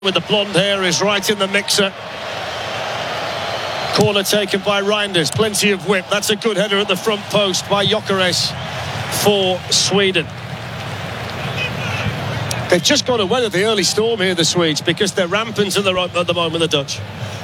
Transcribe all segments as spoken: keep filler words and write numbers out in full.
with the blonde hair is right in the mixer. Corner taken by Reinders. Plenty of whip. That's a good header at the front post by Gyökeres for Sweden. They've just got to weather the early storm here, the Swedes, because they're rampant at the, at the moment, the Dutch.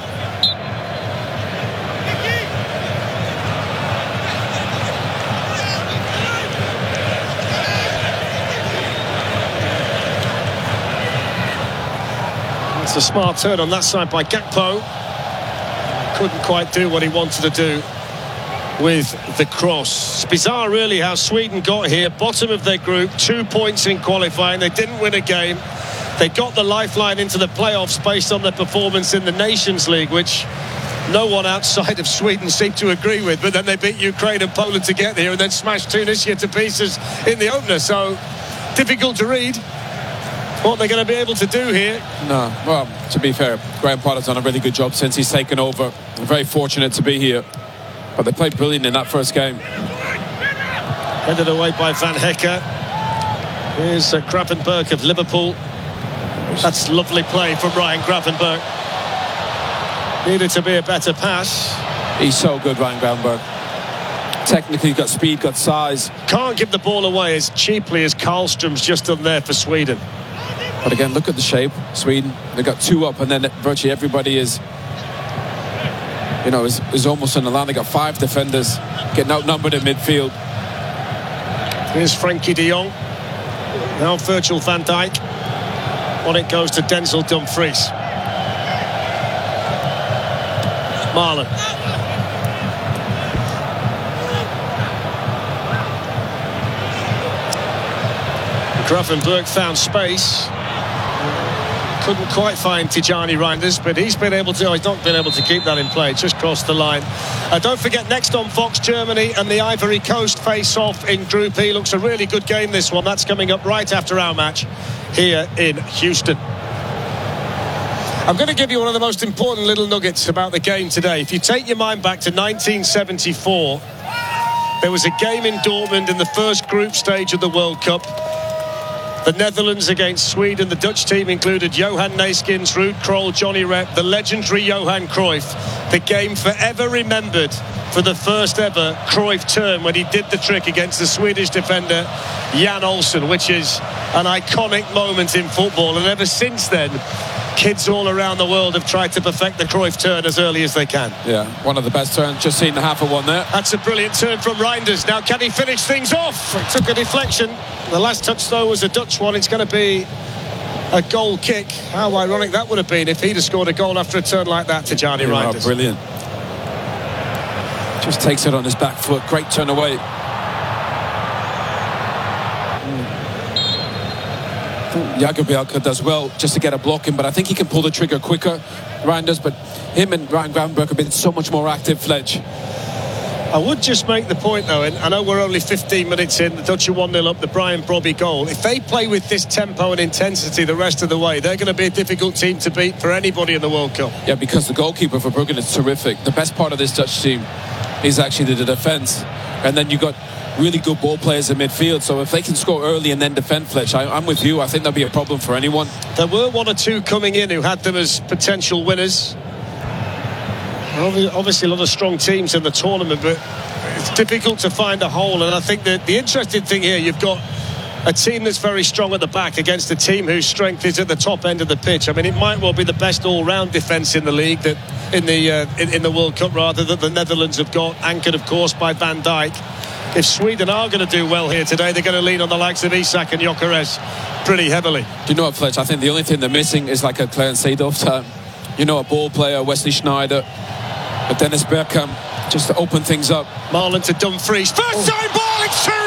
It's a smart turn on that side by Gakpo. Couldn't quite do what he wanted to do with the cross. It's bizarre really how Sweden got here, bottom of their group, two points in qualifying. They didn't win a game. They got the lifeline into the playoffs based on their performance in the Nations League, which no one outside of Sweden seemed to agree with. But then they beat Ukraine and Poland to get here and then smashed Tunisia to pieces in the opener. So difficult to read what they're going to be able to do here. No, well, to be fair, Graham Potter's done a really good job since he's taken over. I'm very fortunate to be here. But they played brilliant in that first game. Headed away by Van Hekke. Here's uh, Gravenberch of Liverpool. That's lovely play from Ryan Gravenberch. Needed to be a better pass. He's so good, Ryan Gravenberch. Technically got speed, got size. Can't give the ball away as cheaply as Karlstrom's just done there for Sweden. But again, look at the shape. Sweden, they got two up, and then virtually everybody is, you know, is, is almost on the line. They got five defenders getting outnumbered in midfield. Here's Frankie de Jong. Now Virgil van Dijk. On it goes to Denzel Dumfries. Marlon. Gravenberch found space. Couldn't quite find Tijani Reinders, but he's been able to. Oh, he's not been able to keep that in play. It's just crossed the line. Uh, don't forget, next on Fox, Germany and the Ivory Coast face off in Group E. Looks a really good game, this one. That's coming up right after our match here in Houston. I'm going to give you one of the most important little nuggets about the game today. If you take your mind back to nineteen seventy-four, there was a game in Dortmund in the first group stage of the World Cup. The Netherlands against Sweden. The Dutch team included Johan Neeskens, Ruud Krol, Johnny Rep, the legendary Johan Cruyff. The game forever remembered for the first ever Cruyff turn when he did the trick against the Swedish defender Jan Olsson, which is an iconic moment in football. And ever since then, kids all around the world have tried to perfect the Cruyff turn as early as they can. Yeah, one of the best turns. Just seen the half of one there. That's a brilliant turn from Reinders. Now, can he finish things off? It took a deflection. The last touch, though, was a Dutch one. It's going to be a goal kick. How ironic that would have been if he'd have scored a goal after a turn like that to Tijani Reinders. Oh, brilliant. Just takes it on his back foot. Great turn away. Jagielka does well just to get a block in, but I think he can pull the trigger quicker, Reinders. But him and Ryan Gravenberch have been so much more active, Fletch. I would just make the point, though, and I know we're only fifteen minutes in, the Dutch are one nil up, the Brian Brobby goal. If they play with this tempo and intensity the rest of the way, they're going to be a difficult team to beat for anybody in the World Cup. Yeah, because the goalkeeper for Bruggen is terrific. The best part of this Dutch team is actually the defence. And then you've got really good ball players in midfield, so if they can score early and then defend, Fletch, I, I'm with you. I think that'll be a problem for anyone. There were one or two coming in who had them as potential winners. Obviously a lot of strong teams in the tournament, but it's difficult to find a hole. And I think that the interesting thing here, you've got a team that's very strong at the back against a team whose strength is at the top end of the pitch. I mean, it might well be the best all-round defence in the league, that in the uh, in, in the World Cup rather, that the Netherlands have got, anchored of course by Van Dijk. If Sweden are going to do well here today, they're going to lean on the likes of Isak and Gyökeres pretty heavily. Do you know what, Fletch? I think the only thing they're missing is like a Clarence Seedorf type. You know, a ball player, Wesley Sneijder, a Dennis Bergkamp, just to open things up. Marlon to Dumfries. First time ball, it's two